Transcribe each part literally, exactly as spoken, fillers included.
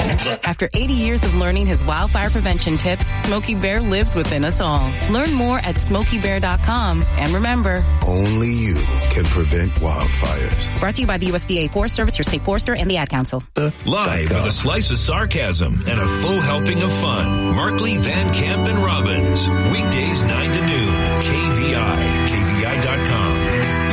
After eighty years of learning his wildfire prevention tips, Smokey Bear lives within us all. Learn more at smokey bear dot com. And remember, only you can prevent wildfires. Brought to you by the U S D A Forest Service, your state forester, and the Ad Council. Live with a slice of sarcasm and a full helping of fun. Markley, Van Camp, and Robbins. Weekdays nine to noon. K V I. K V I dot com.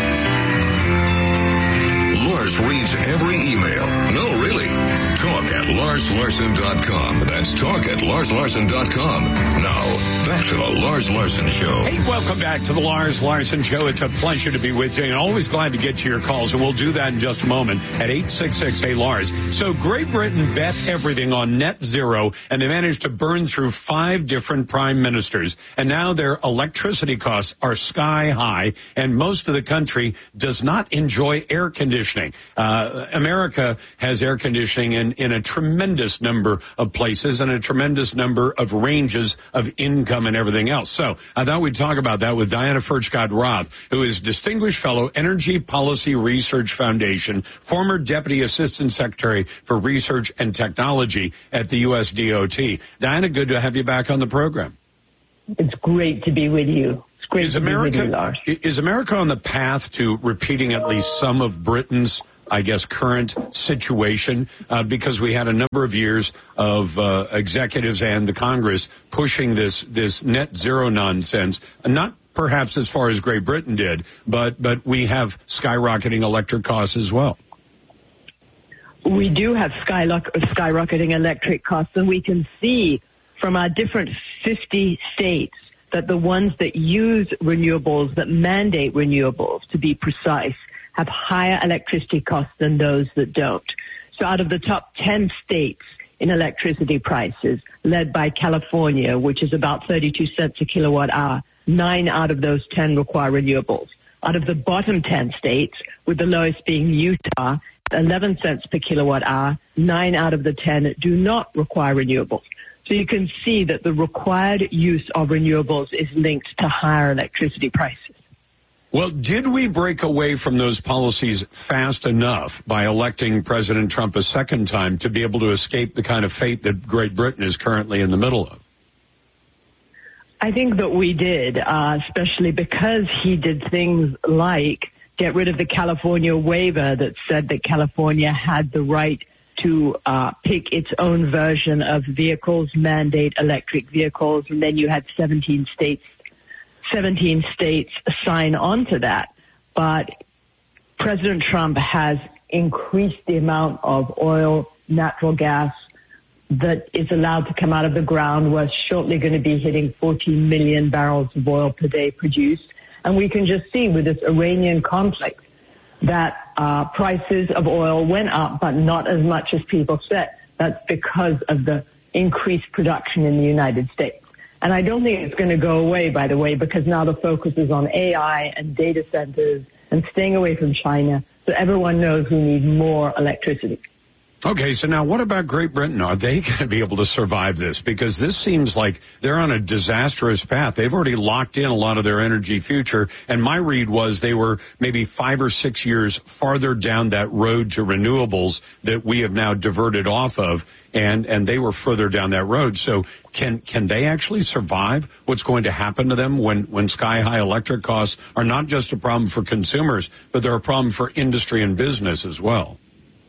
Lars reads every email. No, really. Talk at Lars Larson dot com. That's talk at Lars Larson dot com. Now, back to the Lars Larson Show. Hey, welcome back to the Lars Larson Show. It's a pleasure to be with you, and always glad to get to your calls, and we'll do that in just a moment at eight six six, hey Lars. So Great Britain bet everything on net zero, and they managed to burn through five different prime ministers, and now their electricity costs are sky high, and most of the country does not enjoy air conditioning. Uh, America has air conditioning in, in a tremendous number of places and a tremendous number of ranges of income and everything else. So I thought we'd talk about that with Diana Furchtgott-Roth, who is Distinguished Fellow, Energy Policy Research Foundation, former Deputy Assistant Secretary for Research and Technology at the U S D O T. Diana, good to have you back on the program. It's great to be with you. It's great is to America, be with you, Lars. Is America on the path to repeating at least some of Britain's, I guess, current situation, uh, because we had a number of years of uh, executives and the Congress pushing this this net zero nonsense, not perhaps as far as Great Britain did, but but we have skyrocketing electric costs as well. We do have skylock, skyrocketing electric costs, and we can see from our different fifty states that the ones that use renewables, that mandate renewables, to be precise, have higher electricity costs than those that don't. So out of the top ten states in electricity prices, led by California, which is about thirty-two cents a kilowatt hour, nine out of those ten require renewables. Out of the bottom ten states, with the lowest being Utah, eleven cents per kilowatt hour, nine out of the ten do not require renewables. So you can see that the required use of renewables is linked to higher electricity prices. Well, did we break away from those policies fast enough by electing President Trump a second time to be able to escape the kind of fate that Great Britain is currently in the middle of? I think that we did, uh, especially because he did things like get rid of the California waiver that said that California had the right to uh, pick its own version of vehicles, mandate electric vehicles, and then you had seventeen states seventeen states sign on to that. But President Trump has increased the amount of oil, natural gas that is allowed to come out of the ground. We're shortly going to be hitting fourteen million barrels of oil per day produced. And we can just see with this Iranian conflict that uh, prices of oil went up, but not as much as people said. That's because of the increased production in the United States. And I don't think it's going to go away, by the way, because now the focus is on A I and data centers and staying away from China. So everyone knows we need more electricity. Okay, so now what about Great Britain? Are they going to be able to survive this? Because this seems like they're on a disastrous path. They've already locked in a lot of their energy future. And my read was they were maybe five or six years farther down that road to renewables that we have now diverted off of. And, and they were further down that road. So can, can they actually survive what's going to happen to them when, when sky high electric costs are not just a problem for consumers, but they're a problem for industry and business as well?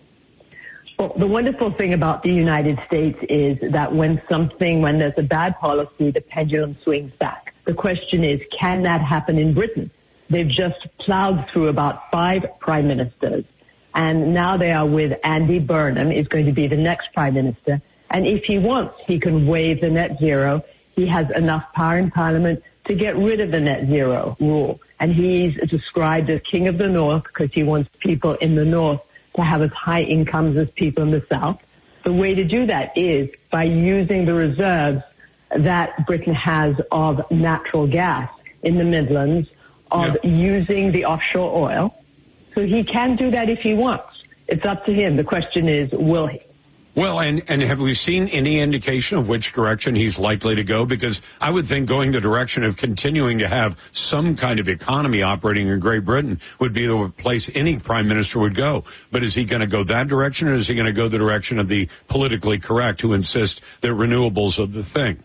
Well, the wonderful thing about the United States is that when something, when there's a bad policy, the pendulum swings back. The question is, can that happen in Britain? They've just plowed through about five prime ministers, and now they are with Andy Burnham, is going to be the next prime minister. And if he wants, he can waive the net zero. He has enough power in Parliament to get rid of the net zero rule. And he's described as king of the North because he wants people in the North to have as high incomes as people in the South. The way to do that is by using the reserves that Britain has of natural gas in the Midlands, of yeah. using the offshore oil. So he can do that if he wants. It's up to him. The question is, will he? Well, and, and have we seen any indication of which direction he's likely to go? Because I would think going the direction of continuing to have some kind of economy operating in Great Britain would be the place any prime minister would go. But is he going to go that direction, or is he going to go the direction of the politically correct who insist that renewables are the thing?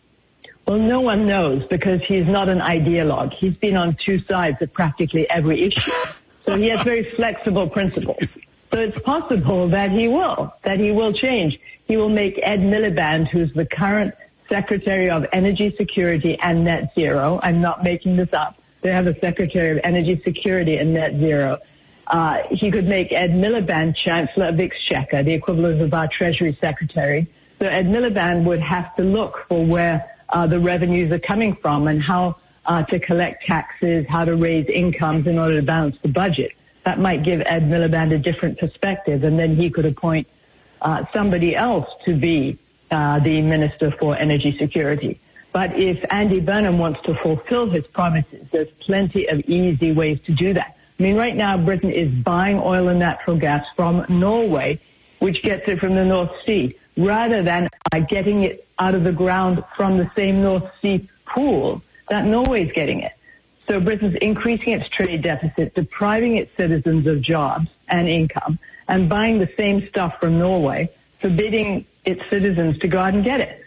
Well, no one knows, because he's not an ideologue. He's been on two sides of practically every issue. So he has very flexible principles. So it's possible that he will, that he will change. He will make Ed Miliband, who's the current Secretary of Energy Security and Net Zero. I'm not making this up. They have a Secretary of Energy Security and Net Zero. Uh, he could make Ed Miliband Chancellor of the Exchequer, the equivalent of our Treasury Secretary. So Ed Miliband would have to look for where uh, the revenues are coming from and how uh, to collect taxes, how to raise incomes in order to balance the budget. That might give Ed Miliband a different perspective, and then he could appoint uh, somebody else to be uh, the Minister for Energy Security. But if Andy Burnham wants to fulfill his promises, there's plenty of easy ways to do that. I mean, right now, Britain is buying oil and natural gas from Norway, which gets it from the North Sea, rather than uh, getting it out of the ground from the same North Sea pool that Norway's getting it. So Britain's increasing its trade deficit, depriving its citizens of jobs and income, and buying the same stuff from Norway, forbidding its citizens to go out and get it.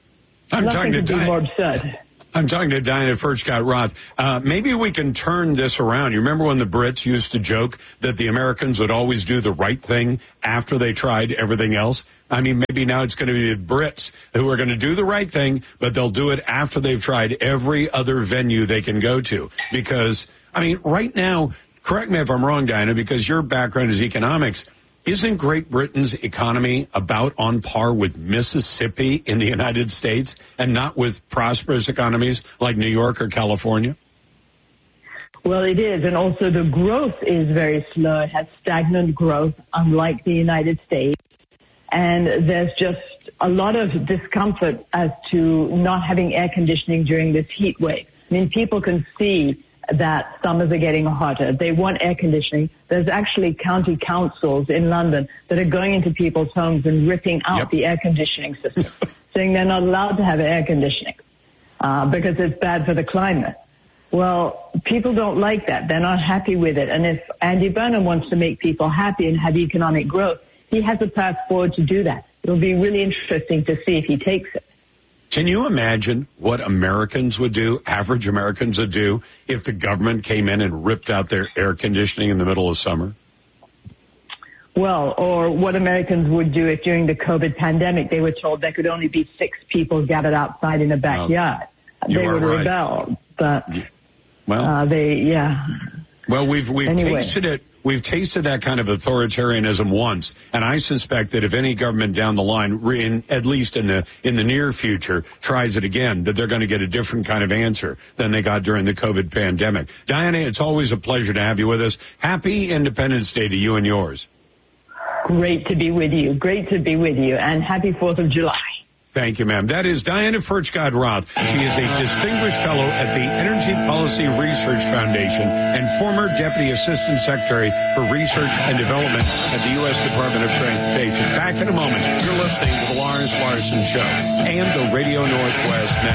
I'm Nothing talking to could be Diana, more absurd. I'm talking to Diana Furchtgott-Roth. Uh, maybe we can turn this around. You remember when the Brits used to joke that the Americans would always do the right thing after they tried everything else? I mean, maybe now it's going to be the Brits who are going to do the right thing, but they'll do it after they've tried every other venue they can go to. Because, I mean, right now, correct me if I'm wrong, Diana, because your background is economics. Isn't Great Britain's economy about on par with Mississippi in the United States and not with prosperous economies like New York or California? Well, it is. And also the growth is very slow. It has stagnant growth, unlike the United States. And there's just a lot of discomfort as to not having air conditioning during this heat wave. I mean, people can see that summers are getting hotter. They want air conditioning. There's actually county councils in London that are going into people's homes and ripping out yep. the air conditioning system, saying they're not allowed to have air conditioning uh, because it's bad for the climate. Well, people don't like that. They're not happy with it. And if Andy Burnham wants to make people happy and have economic growth, he has a path forward to do that. It'll be really interesting to see if he takes it. Can you imagine what Americans would do, average Americans would do, if the government came in and ripped out their air conditioning in the middle of summer? Well, or what Americans would do if during the COVID pandemic they were told there could only be six people gathered outside in a backyard. Oh, they would right. rebel. But well, uh, they, yeah. Well, we've we've anyway. tasted it. We've tasted that kind of authoritarianism once, and I suspect that if any government down the line, in, at least in the in the near future, tries it again, that they're going to get a different kind of answer than they got during the COVID pandemic. Diana, it's always a pleasure to have you with us. Happy Independence Day to you and yours. Great to be with you. Great to be with you, and happy Fourth of July. Thank you, ma'am. That is Diana Furchtgott-Roth. She is a distinguished fellow at the Energy Policy Research Foundation and former Deputy Assistant Secretary for Research and Development at the U S Department of Transportation. Back in a moment. You're listening to the Lars Larson Show and the Radio Northwest Network.